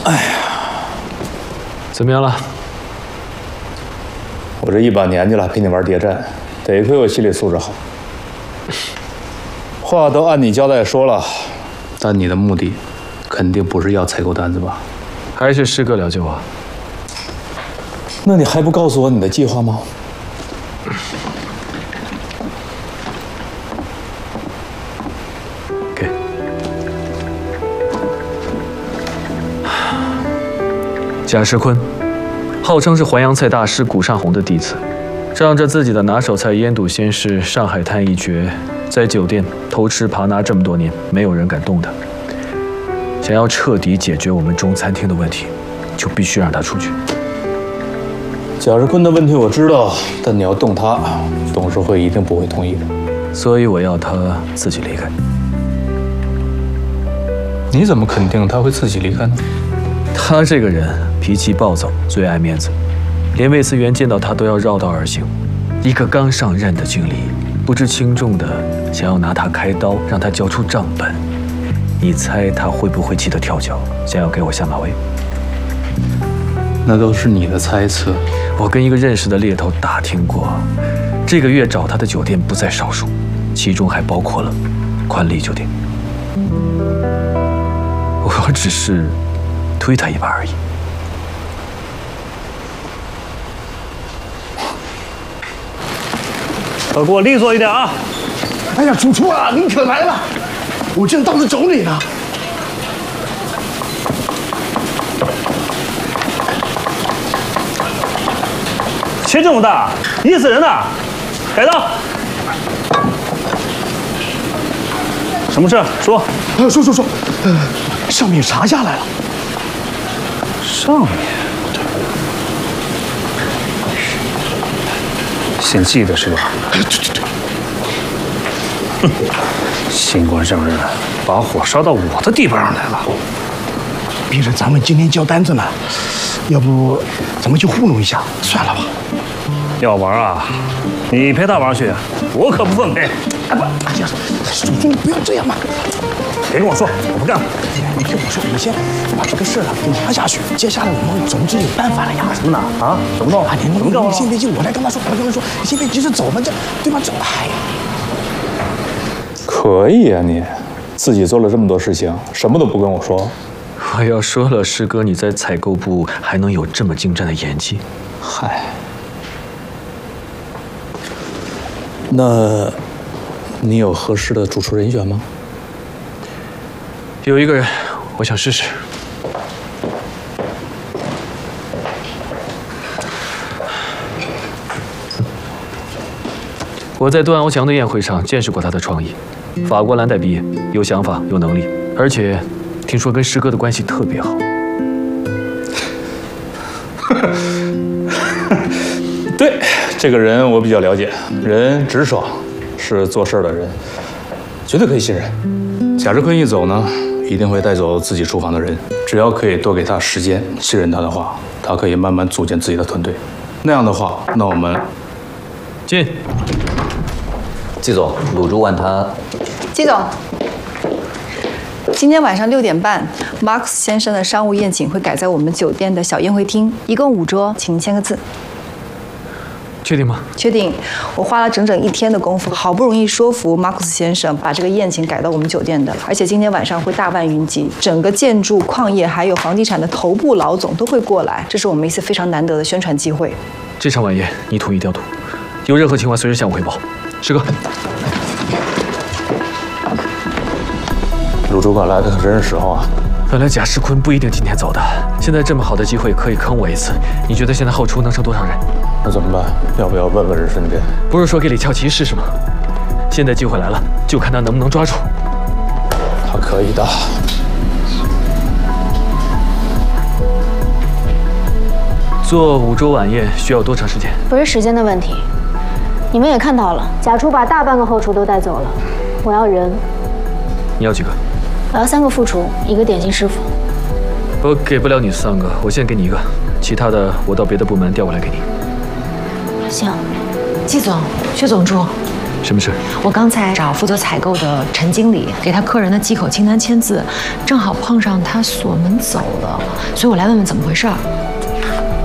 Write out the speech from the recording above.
哎呀， 怎么样了？ 我这一把年纪了，陪你玩谍战，得亏我心理素质好。话都按你交代说了，但你的目的肯定不是要采购单子吧？ 还是师哥了解我？ 那你还不告诉我你的计划吗？ 给。贾世坤，号称是淮扬菜大师古尚红的弟子，仗着自己的拿手菜腌笃鲜是上海滩一绝，在酒店偷吃扒拿这么多年，没有人敢动他。想要彻底解决我们中餐厅的问题，就必须让他出去。 贾世坤的问题我知道，但你要动他，董事会一定不会同意的。 所以我要他自己离开。 你怎么肯定他会自己离开呢？ 他这个人脾气暴躁，最爱面子，连魏思源见到他都要绕道而行。一个刚上任的经理，不知轻重的想要拿他开刀，让他交出账本。你猜他会不会气得跳脚，想要给我下马威？ 那都是你的猜测。 我跟一个认识的猎头打听过，这个月找他的酒店不在少数，其中还包括了宽利酒店。我只是推他一把而已。 给我利索一点啊！ 哎呀，主厨啊，您可来了，我正当着找你呢。 切这么大，噎死人呐！改刀。什么事？说。 说，上面查下来了。 上面。姓季的是吧？ 对。 哼，新官上任，把火烧到我的地盘上来了。 逼着咱们今天交单子呢，要不咱们就糊弄一下，算了吧。 要玩啊？你陪他玩去，我可不奉陪。 哎不，哎呀，主厨你不要这样嘛！ 别跟我说，我不干了。 你听我说，我们先把这个事给压下去，接下来我们总之有办法了呀。 什么呢？啊？怎么弄？ 啊，你先别急，我来跟他说，你先别急着走嘛，这对吧？这哎呀， 可以啊，你自己做了这么多事情，什么都不跟我说。 我要说了，师哥，你在采购部还能有这么精湛的演技？ 嗨，那你有合适的主厨人选吗？ 有一个人，我想试试。我在段翱翔的宴会上见识过他的创意，法国蓝带毕业，有想法，有能力，而且听说跟师哥的关系特别好。 对，这个人我比较了解，人直爽，是做事的人，绝对可以信任。贾志坤一走呢，一定会带走自己厨房的人，只要可以多给他时间，信任他的话，他可以慢慢组建自己的团队。那样的话，那我们进。 季总，卤猪问他。 季总，今天晚上6点半，Marx 先生的商务宴请会改在我们酒店的小宴会厅，一共5桌，请签个字。 确定吗？ 确定。我花了整整1天的功夫，好不容易说服 Marx 先生把这个宴请改到我们酒店的，而且今天晚上会大办云集，整个建筑、矿业还有房地产的头部老总都会过来，这是我们一次非常难得的宣传机会。 这场晚宴你统一调度，有任何情况随时向我汇报。师哥， 鲁主管来的可真是时候啊！ 本来贾世坤不一定今天走的，现在这么好的机会可以坑我一次，你觉得现在后厨能剩多少人？ 那怎么办？要不要问问人身边？ 不是说给李翘琪试试吗？现在机会来了，就看他能不能抓住。 他可以的。 做5桌晚宴需要多长时间？ 不是时间的问题。你们也看到了，贾厨把大半个后厨都带走了。我要人。 你要几个？ 我要3个副厨，1个点心师傅。 我给不了你3个，我现在给你1个，其他的我到别的部门调过来给你。 行。 季总，薛总厨， 什么事？ 我刚才找负责采购的陈经理，给他客人的忌口清单签字，正好碰上他锁门走了，所以我来问问怎么回事儿。